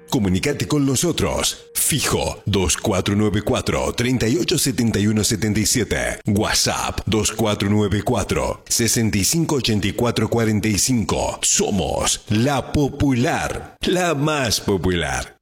Comunícate con nosotros. Fijo 2494 387177. WhatsApp 2494 658445. Somos La Popular, la más popular.